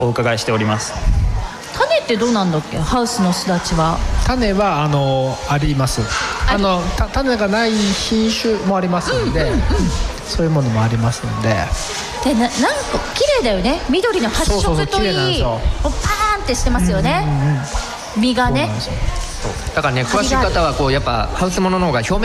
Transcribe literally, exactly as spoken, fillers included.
お伺いしております。 種ってどうなんだっけ、ハウスのすだちは。 種はあのあります。あのた種がない品種もありますので、うんうんうん、そういうものもありますので。 で な, なんか綺麗だよね、緑の発色といい、パーンってしてますよね、うんうんうん、実がね。 だからね、詳しい方はこうやっぱハウスものの方が表面